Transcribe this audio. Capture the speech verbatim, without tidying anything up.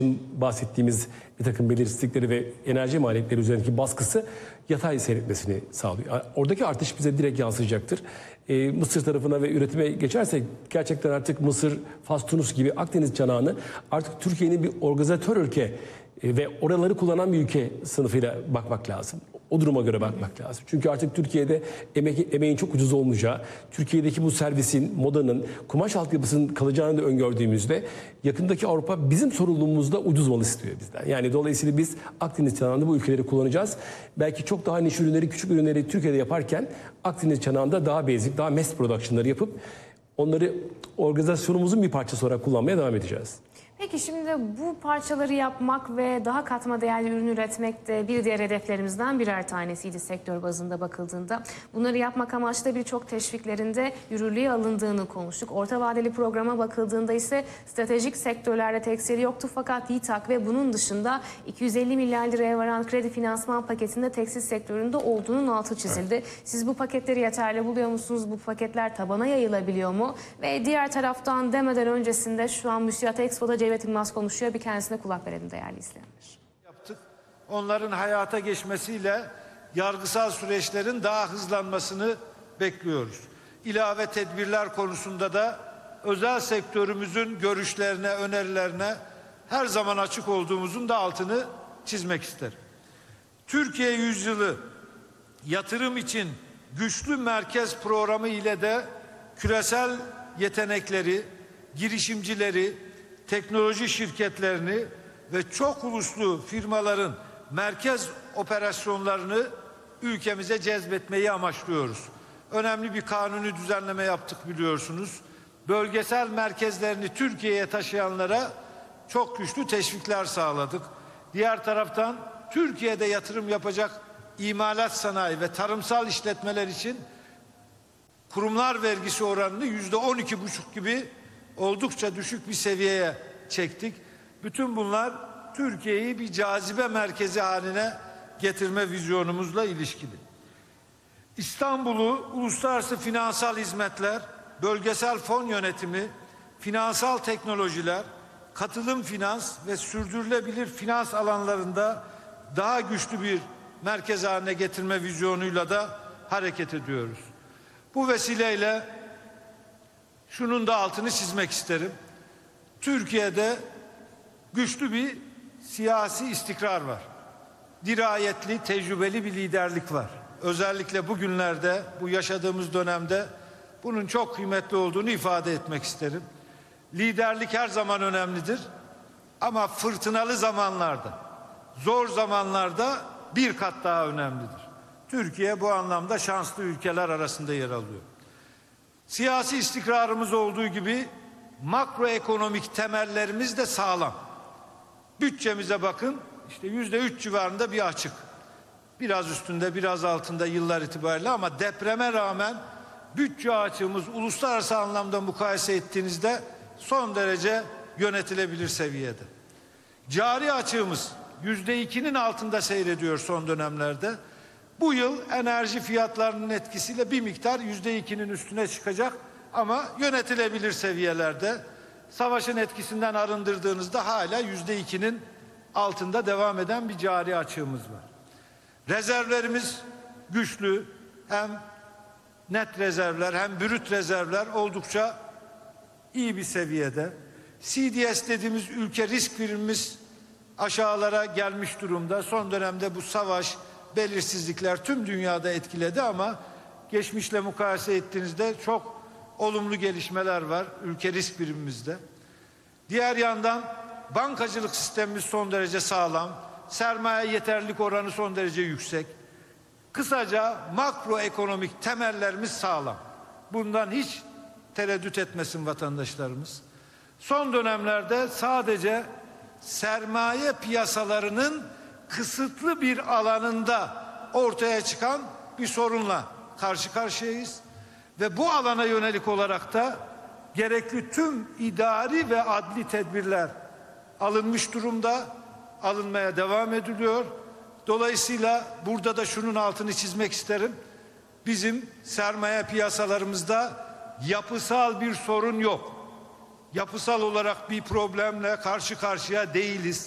bahsettiğimiz bir takım belirsizlikleri ve enerji maliyetleri üzerindeki baskısı yatay seyretmesini sağlıyor. Oradaki artış bize direkt yansıyacaktır. Ee, Mısır tarafına ve üretime geçersek gerçekten artık Mısır, Fas, Tunus gibi Akdeniz çanağını artık Türkiye'nin bir organizatör ülke e, ve oraları kullanan bir ülke sınıfıyla bakmak lazım. O duruma göre bakmak lazım. Çünkü artık Türkiye'de emek, emeğin çok ucuz olmayacağı, Türkiye'deki bu servisin, modanın, kumaş altyapısının kalacağını da öngördüğümüzde yakındaki Avrupa bizim sorumluluğumuzda ucuz mal istiyor bizden. Yani dolayısıyla biz Akdeniz çanağında bu ülkeleri kullanacağız. Belki çok daha niş ürünleri, küçük ürünleri Türkiye'de yaparken Akdeniz çanağında daha basic, daha mass production'ları yapıp onları organizasyonumuzun bir parçası olarak kullanmaya devam edeceğiz. Peki şimdi bu parçaları yapmak ve daha katma değerli ürün üretmek de bir diğer hedeflerimizden birer tanesiydi sektör bazında bakıldığında. Bunları yapmak amaçlı birçok teşviklerinde yürürlüğe alındığını konuştuk. Orta vadeli programa bakıldığında ise stratejik sektörlerde tekstil yoktu fakat YİTAK ve bunun dışında iki yüz elli milyar liraya varan kredi finansman paketinde tekstil sektöründe olduğunun altı çizildi. Evet. Siz bu paketleri yeterli buluyor musunuz? Bu paketler tabana yayılabiliyor mu? Ve diğer taraftan demeden öncesinde şu an Müsiyat Expo'da Cevdet Yılmaz konuşuyor. Bir kendisine kulak verelim değerli izleyenler. Yaptık. Onların hayata geçmesiyle yargısal süreçlerin daha hızlanmasını bekliyoruz. İlave tedbirler konusunda da özel sektörümüzün görüşlerine, önerilerine her zaman açık olduğumuzun da altını çizmek isterim. Türkiye Yüzyılı yatırım için güçlü merkez programı ile de küresel yetenekleri, girişimcileri, teknoloji şirketlerini ve çok uluslu firmaların merkez operasyonlarını ülkemize cezbetmeyi amaçlıyoruz. Önemli bir kanuni düzenleme yaptık biliyorsunuz. Bölgesel merkezlerini Türkiye'ye taşıyanlara çok güçlü teşvikler sağladık. Diğer taraftan Türkiye'de yatırım yapacak imalat sanayi ve tarımsal işletmeler için kurumlar vergisi oranını yüzde on iki buçuk gibi oldukça düşük bir seviyeye çektik. Bütün bunlar Türkiye'yi bir cazibe merkezi haline getirme vizyonumuzla ilişkili. İstanbul'u uluslararası finansal hizmetler, bölgesel fon yönetimi, finansal teknolojiler, katılım finans ve sürdürülebilir finans alanlarında daha güçlü bir merkez haline getirme vizyonuyla da hareket ediyoruz. Bu vesileyle şunun da altını çizmek isterim. Türkiye'de güçlü bir siyasi istikrar var. Dirayetli, tecrübeli bir liderlik var. Özellikle bugünlerde, bu yaşadığımız dönemde bunun çok kıymetli olduğunu ifade etmek isterim. Liderlik her zaman önemlidir. Ama fırtınalı zamanlarda, zor zamanlarda bir kat daha önemlidir. Türkiye bu anlamda şanslı ülkeler arasında yer alıyor. Siyasi istikrarımız olduğu gibi makroekonomik temellerimiz de sağlam. Bütçemize bakın, işte yüzde üç civarında bir açık. Biraz üstünde, biraz altında yıllar itibariyle ama depreme rağmen bütçe açığımız uluslararası anlamda mukayese ettiğinizde son derece yönetilebilir seviyede. Cari açığımız yüzde ikinin altında seyrediyor son dönemlerde. Bu yıl enerji fiyatlarının etkisiyle bir miktar yüzde ikinin üstüne çıkacak ama yönetilebilir seviyelerde. Savaşın etkisinden arındırdığınızda hala yüzde ikinin altında devam eden bir cari açığımız var. Rezervlerimiz güçlü, hem net rezervler hem brüt rezervler oldukça iyi bir seviyede. C D S dediğimiz ülke risk primimiz aşağılara gelmiş durumda. Son dönemde bu savaş, belirsizlikler tüm dünyada etkiledi ama geçmişle mukayese ettiğinizde çok olumlu gelişmeler var ülke risk primimizde. Diğer yandan bankacılık sistemimiz son derece sağlam, sermaye yeterlilik oranı son derece yüksek. Kısaca makroekonomik temellerimiz sağlam. Bundan hiç tereddüt etmesin vatandaşlarımız. Son dönemlerde sadece sermaye piyasalarının kısıtlı bir alanında ortaya çıkan bir sorunla karşı karşıyayız. Ve bu alana yönelik olarak da gerekli tüm idari ve adli tedbirler alınmış durumda, alınmaya devam ediliyor. Dolayısıyla burada da şunun altını çizmek isterim. Bizim sermaye piyasalarımızda yapısal bir sorun yok. yapısal olarak bir problemle karşı karşıya değiliz.